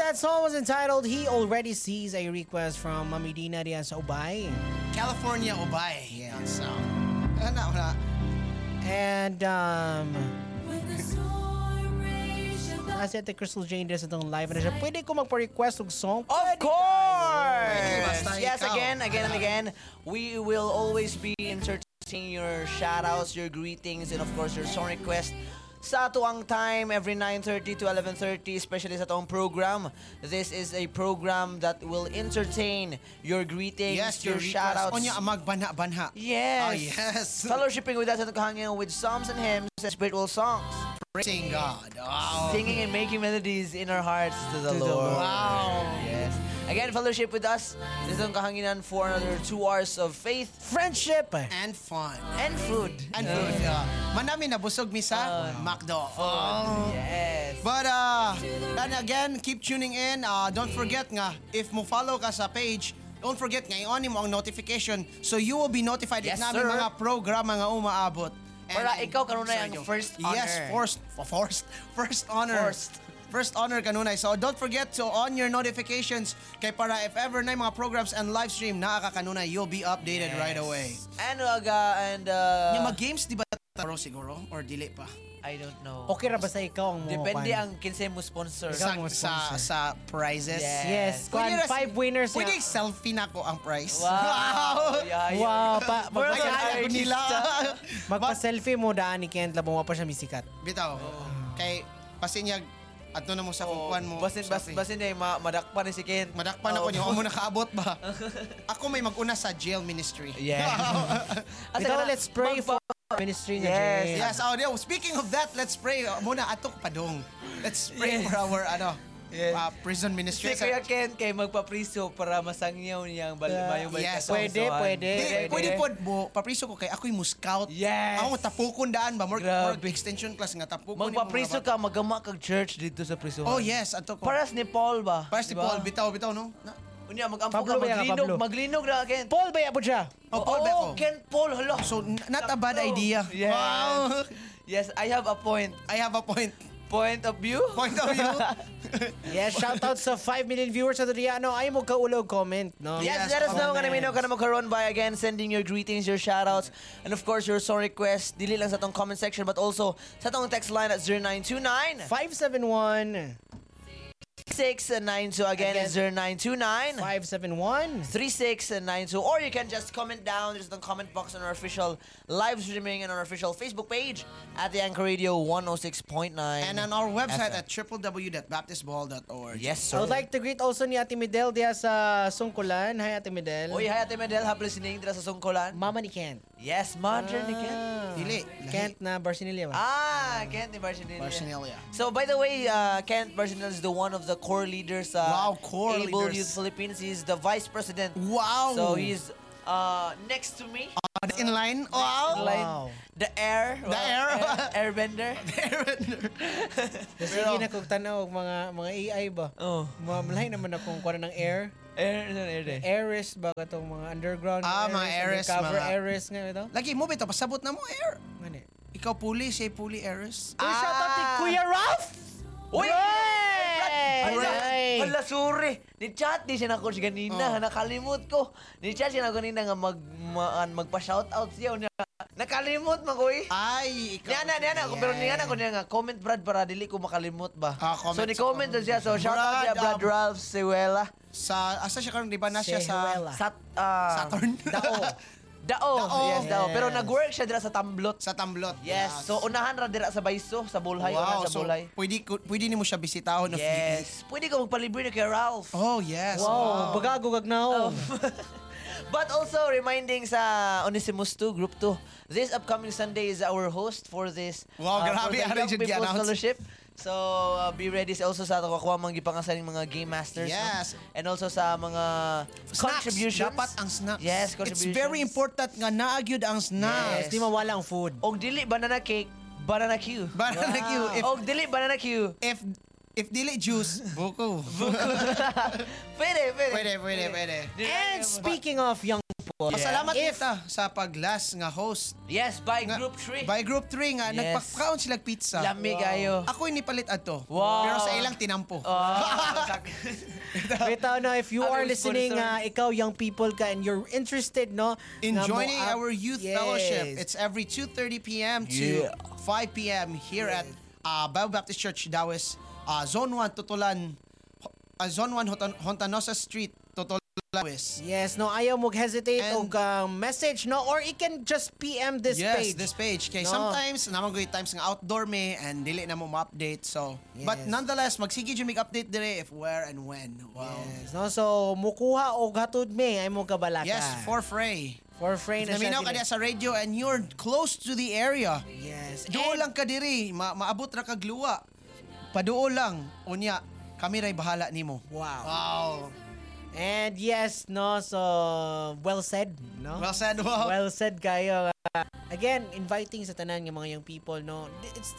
that song was entitled He Already Sees, a request from Mami Dina Diaz Ubay. California Ubay. Yeah. Ang sound. Wala. And, kasi Ate Crystal Jane Diaz itong live na siya. Pwede ko magpa-request ng song? Of course! Pwede, basta Yes, ikaw. again and again. We will always be inserting your shoutouts, your greetings, and of course your song request sa atuang time every 9:30 to 11:30, especially sa atuang program. This is a program that will entertain your greetings, Yes, your shoutouts. Onya magbanha-banha. Yes. Oh, yes. Fellowshipping with us at kahangin with psalms and hymns and spiritual songs. Praising God. Wow. Singing and making melodies in our hearts to the Lord. Wow. Yes. Again, fellowship with us. This is ang kahanginan for another 2 hours of faith Friendship. And fun. and food. And food. Manami nabusog mi sa McDo. Oh. Yes. But and again, keep tuning in. Don't forget nga, if mo follow ka sa page, don't forget nga, i-on mo ang notification so you will be notified Yes, if namin sir. mga programa nga umaabot. Para ikaw kanunay ang first honor. Yes, first honor. First honor kanunay. So don't forget to on your notifications kay para if ever na yung mga programs and live stream na kanunay, you'll be updated right away. And Yung mga games di ba taro siguro or dili pa? I don't know. Okay ra ba sa ikaw ang mo? Depende ang kinsay mo sponsor. Ikaw mo Sa sponsor. sa prizes. Yes. Yes, kung 5 winners Pwede nga. selfie na ko ang prize. Wow. Yeah, yeah. Wow, Kaya ko nila. magpa-selfie mo daan ni Kent labo mo pa siya misikat. Bitaw. Kay pasinyag adto na mo sa kukuan mo. Basin eh, madakpan ni si Ken. Madakpan ako niyo. Amo nakaabot ba? Ako may maguna sa jail ministry. Yeah. Ikaw, let's pray for ministry niya. Yes, Jay. Yes, speaking of that, let's pray. Muna atok padong. Let's pray Yes. for our Yes. prison ministry. Si Kuya Ken kay magpapriso para masangyaw niya ang mayong Yes. Pwede. Pwede po mo papriso ko kay ako'y mo scout. Yes. Ako tapukon daan ba? More Grabe. extension class nga tapukon. Magpapriso ka, magama kag church dito sa priso. Oh yes, ato ko. Paras ni Paul ba? Paras ni Diba? Paul, bitaw no. Unya magampo Pablo ka, ba yan, Pablo? maglinog na Ken. Paul ba po siya? Oh, Paul ba ko? Ken Paul, hala. So not a bad idea. Yes. Wow. Yes, I have a point. I have a point. Point of view? Point of view. Yes, shoutouts sa 5 million viewers sa Doriano. Ay mo kaulog comment, no? Yes, Yes, let us know comment. kung ka na magkaroon by again sending your greetings, your shoutouts, and of course your song requests. Dili lang sa tong comment section but also sa tong text line at 0929 571 3692. Again, it's 0929 571 3692, or you can just comment down. There's the comment box on our official live streaming and on our official Facebook page at the Anchor Radio 106.9 And on our website FM. at www.baptistball.org. Yes, I sir. would like to greet also ni Ate Midel diya sa Sungkulan. Hi, Ate Midel. Uy, hi Ate Medel, happy listening dira sa Sungkolan. Mama ni Kent. Yes, mother ni Ken. Dili. Kent na Barcinilia ba? Kent ni Barcinilia. Barcinilia. So, by the way, Kent Barcinilia is the one of the core leaders sa Wow, core Able leaders. Youth Philippines. He's the vice president. Wow. So, he's next to me. In line. Wow. Like, Wow. the air. Airbender. Kasi hindi na kong tanaw mga AI ba? Oh. Malay naman akong kuha ng air. Air. Airist ba itong mga underground? Mga Airist, Undercover mga- Airist nga ito? Lagi mo bito pasabot na mo air. Ngani? Ikaw puli, siya puli Eris. Uy, shoutout ni Kuya Ralph! Uy! Ay! Wala, sorry. Ni-chat di siya na ko ganina. Nakalimut ko. Ni-chat siya na ganina nga magpa-shoutout siya. Nakalimut mo ko eh. Ay, ikaw. Niya na. Pero niya na ko niya nga. Comment, Brad, para dili ko makalimut ba. Comment So, ni-comment na siya. So, shoutout siya, Brad Ralph Siwela. Asa siya karon di ba na siya sa Sehuela. Saturn? Dao. Yes, Dao. Yes. Pero nag-work siya dira sa Tamblot. Sa Tamblot. Yes. So, unahan ra dira sa Bayso, sa Bulhay. Wow, Unahan sa so Bulhay. pwede ni mo siya bisitahon. Yes. Pwede ka magpalibre ni kay Ralph. Oh, yes. Wow, bagagog agnaw. But also reminding sa Onesimus 2, Group 2, this upcoming Sunday is our host for this Wow, for grabe, the ano Young yun People's gi-announce? Fellowship. So, be ready also sa ato kakuha mga gipangasaling mga game masters. Yes. No? And also sa mga contributions. Dapat ang snacks. Yes, It's contributions. very important nga naagyud ang snacks. Yes. Di mawala ang food. Og dili banana cake, banana Q. Banana Q. Og dili banana Q. If dili juice, buko. Pwede. Pwede. And speaking of young people. Pasalamat kita sa pag-last nga host. Yes, by Nga- group 3. By group 3 nga, Yes. nagpakaon sila pizza. Lami kayo. Ako inipalit ato. Wow. Pero sa ilang tinampo. Bitaw no, if you Ako are yung listening, sponsor. ikaw young people ka and you're interested, no? In nga mo joining up- our youth Yes. fellowship. It's every 2:30 p.m. to Yeah. 5 p.m. here at Bible Baptist Church, Dawes, Zone 1, Tutulan, Zone 1, Hontanosa Street, Tutulan, Dawes. Yes, no, ayaw mo hesitate And- og message, no? Or you can just PM this Yes, page. this page. Kay No. sometimes, naman ko times nga outdoor me and dili na mo ma-update. So, but Yes. nonetheless, magsige dyan mag-update dire if, where, and when. Wow. Yes, no? So, mukuha og hatod me, ay mo kabalaka. Yes, for free. For free na siya. Naminaw ka dili. diya sa radio and you're close to the area. Yes. Duo And- lang ka diri, maabot ra kag luwa. Paduo lang. Unya, kami ray bahala nimo. Wow. Wow. And yes, no, so well said, no? Well said, wow. Well said kayo. Again, inviting sa tanan ng mga young people, no?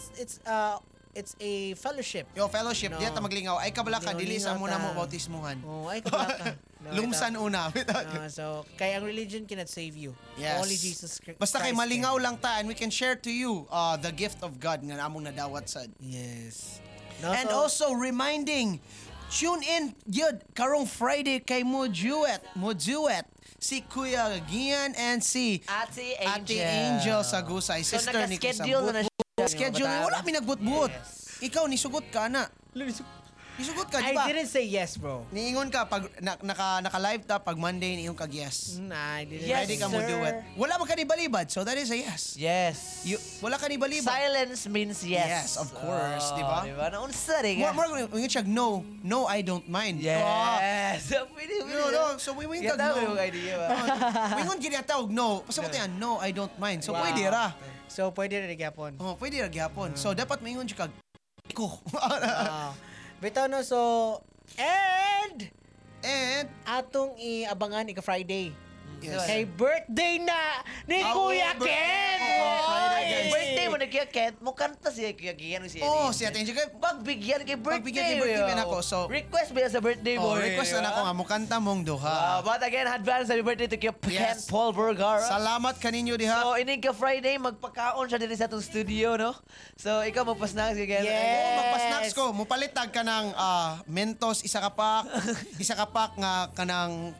It's a fellowship. Yo, fellowship, No. diya ta maglingaw. Ay kabala ka, No, dili sa lingaw muna ta. mo bautismuhan. Oh, ay kabalaka. No, Lumsan una. so, kaya ang religion cannot save you. Yes. Only Jesus Christ. Basta kay can. malingaw lang ta and we can share to you the gift of God nga namong nadawat sad. Yes. No, And so- also reminding, tune in yun karong Friday kay Mo Duet si Kuya Gian and si Ate Ate Angel Sagusay, So, sister ni naka-schedule na siya. Schedule, wala pinagbut-but. Yes. Ikaw nisugot ka na. Nisugot ka, di I ba? didn't say yes, bro. Niingon ka pag naka-live ta pag Monday niingon ka yes. I didn't. Yes, Ready ka mo sir. do it. Wala man ka ni balibad, so that is a yes. Yes. Wala ka ni balibad. Silence means yes. Yes, of course, di ba? Di ba? Naunsa rin Mo nga. mo ingon siya no, I don't mind. Yes. Pwede, pwede. No, so we win Ganda tag mo no. yung idea ba? We ngon gid tawag no. Pasabot yan, no, I don't mind. So pwede ra. So, pwede rin gyapon. Oh, pwede ra gyapon. So dapat maingon siya kag ko. Bitaw no, so, and And atong iabangan ika Friday. yes. Kay birthday na ni Kuya birthday. Ken! Friday, Oy! guys. Birthday mo na Kuya Kent, mo kanta siya Kuya Gian. Oh, si Ate Angel kay Pagbigyan kay birthday. Pagbigyan kay birthday yo. man ako, so- request ba yan sa birthday mo? request na ako nga mo kanta mong duha. But again, advance happy birthday to Kuya Yes. Kent Paul Vergara. Salamat kaninyo diha. So, inig ka Friday, magpakaon siya dito sa atong studio, no? So, ikaw magpasnacks ka Ken. Yes. Oo, magpa-snacks ko. Mupalitag ka ng Mentos isa ka pack nga kanang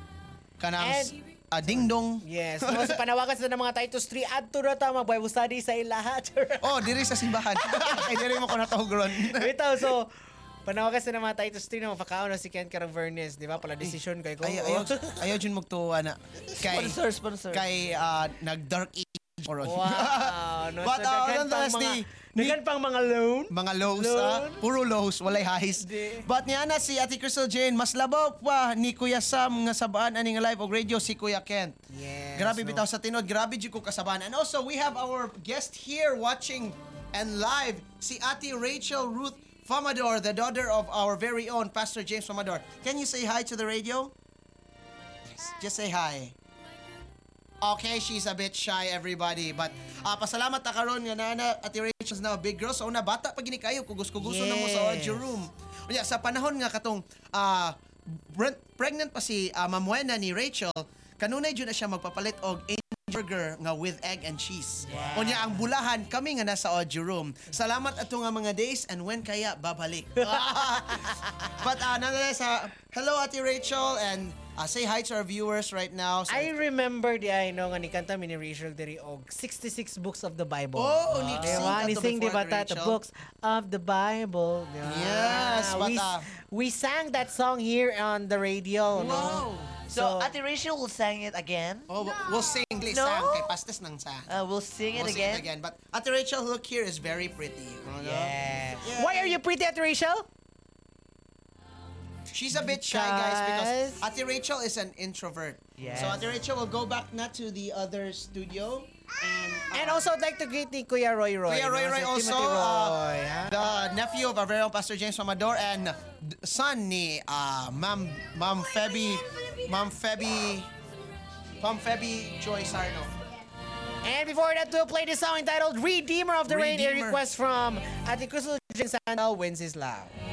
dingdong. Yes. No, so panawagan sa mga Titus 3 adto ra ta mag Bible study sa ilaha. Oh, diri sa simbahan. Ay diri mo ko natahugron. Bitaw, so panawagan sa mga Titus 3 na mapakaon na si Ken karang Vernes, di ba? Pala decision kay ko. Ayaw dyan magtuwa na. Sponsor. Kay nag-dark age oron. Wow. No, But, so, daghan nonetheless, pang mga, ni- daghan pang mga loan. Mga lows, Loan. puro lows, walay highs. Di. But niya na si Ate Crystal Jane, mas labaw pa ni Kuya Sam nga sabaan ani nga live og radio si Kuya Kent. Yes. Grabe no. bitaw sa tinod, grabe jud ko kasabaan. And also we have our guest here watching and live si Ate Rachel Ruth Famador, the daughter of our very own Pastor James Famador. Can you say hi to the radio? Just say hi. Okay, she's a bit shy, everybody. But pasalamat ta karon nga nana Ate Rachel's now a big girl. So una bata pa gini kayo kugus-kuguso na mo sa audio room. Unya sa panahon nga katong pregnant pa si Ma'am Wena ni Rachel, kanunay jud na siya magpapalit og burger nga with egg and cheese. Unya ang bulahan kami nga nasa audio room. Salamat ato nga mga days and when kaya babalik. But nonetheless, hello Ate Rachel and say hi to our viewers right now. So, I remember I know nga ni kanta mi ni Rachel diri og 66 books of the Bible. Oh, ni Di ba? Ni sing di ba ta the books of the Bible. Di ba? Yes, but, we sang that song here on the radio, no? Wow. So, Ate Rachel will sing it again. Oh, we'll sing No? sang kay pastes nang sa. We'll sing it We'll again. sing it again. But Ate Rachel, look here, is very pretty. Yeah. Yeah. Why are you pretty at Rachel? She's a bit shy, guys, because Guys. Ate Rachel is an introvert. Yes. So Ate Rachel will go back na to the other studio. And also I'd like to greet ni Kuya Roy Roy. Kuya Roy no? Roy Si also, Timothy Roy, ha? the nephew of our very own Pastor James Mamador and son ni Ma'am Feby Joy Sarno. And before that, we'll play this song entitled Redeemer of the Rain, a Redeemer. request from Ate Crystal Sandal Wins His Love.